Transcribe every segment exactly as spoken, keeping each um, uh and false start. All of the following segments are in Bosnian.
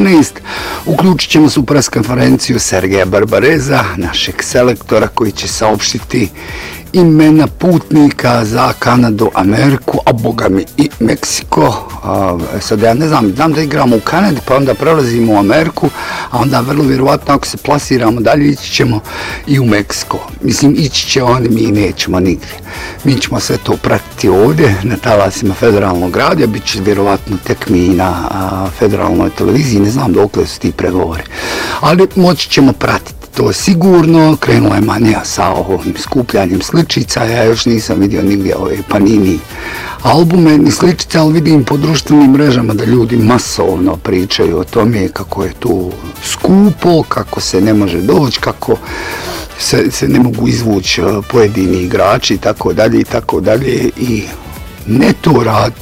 osamnaest. Uključit ćemo se u pres konferenciju Sergeja Barbareza, našeg selektora koji će saopštiti imena putnika za Kanadu, Ameriku, a boga mi i Meksiko. A, sad ja ne znam, znam da igramo u Kanadi, pa onda prelazimo u Ameriku, a onda vrlo vjerovatno ako se plasiramo dalje ići ćemo i u Meksiko. Mislim, ići će oni, mi nećemo nigdje. Mi ćemo sve to pratiti ovdje na talasima federalnog radija, bit će vjerovatno tek mi na a, federalnoj televiziji, ne znam dokle su ti pregovori. Ali moći ćemo pratiti. To je sigurno, krenula je manija sa ovim skupljanjem sličica, ja još nisam vidio nigdje ove Panini albume ni sličice, ali vidim po društvenim mrežama da ljudi masovno pričaju o tome kako je to skupo, kako se ne može doći, kako se, se ne mogu izvući pojedini igrači i tako dalje i tako dalje i ne to raditi.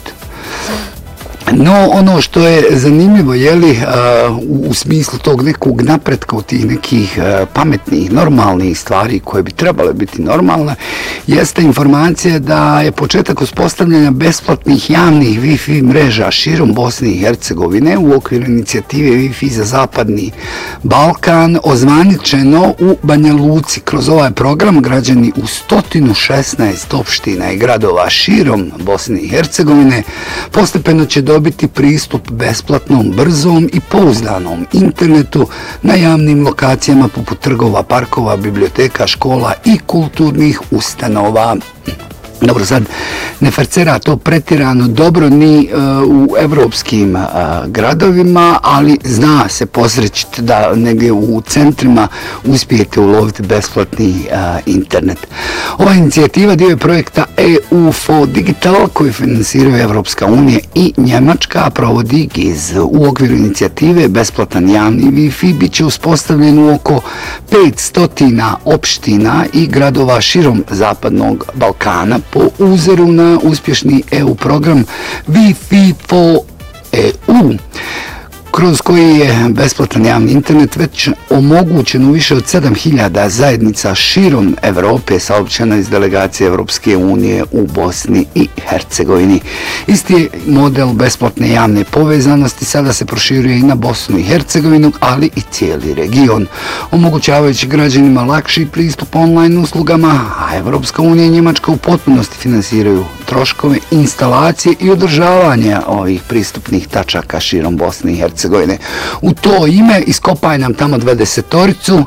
No, ono što je zanimljivo, jeli, uh, u, u smislu tog nekog napretka od tih nekih uh, pametnih, normalnih stvari koje bi trebale biti normalne, jeste informacija da je početak uspostavljanja besplatnih javnih Wi-Fi mreža širom Bosne i Hercegovine u okviru inicijative Wi-Fi za zapadni Balkan ozvaničeno u Banja Luci. Kroz ovaj program građani u sto šesnaest opština i gradova širom Bosne i Hercegovine postepeno će dobiti pristup besplatnom, brzom i pouzdanom internetu na javnim lokacijama poput trgova, parkova, biblioteka, škola i kulturnih ustanova. Dobro, sad ne farcera to pretjerano dobro ni uh, u evropskim uh, gradovima, ali zna se posrećiti da negdje u centrima uspijete uloviti besplatni uh, internet. Ova inicijativa dio je projekta E U for Digital koji finansiraju Evropska unija i Njemačka, a provodi G I Z. U okviru inicijative besplatan javni Wi-Fi bit će uspostavljen u oko petsto opština i gradova širom zapadnog Balkana po uzoru na uspješni E U program Wi-Fi for E U, kroz koji je besplatan javni internet već omogućen u više od sedam hiljada zajednica širom Evrope, saopćena iz delegacije Evropske unije u Bosni i Hercegovini. Isti je model besplatne javne povezanosti sada se proširuje i na Bosnu i Hercegovinu, ali i cijeli region, omogućavajući građanima lakši pristup online uslugama, a Evropska unija i Njemačka u potpunosti finansiraju troškove instalacije i održavanja ovih pristupnih tačaka širom Bosne i Hercegovine. U to ime iskopaj nam tamo dvadesetoricu,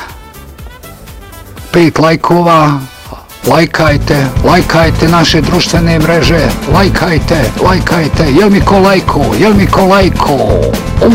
pet lajkova, lajkajte, lajkajte naše društvene mreže, lajkajte, lajkajte, jel mi ko lajko, jel mi ko lajko? U,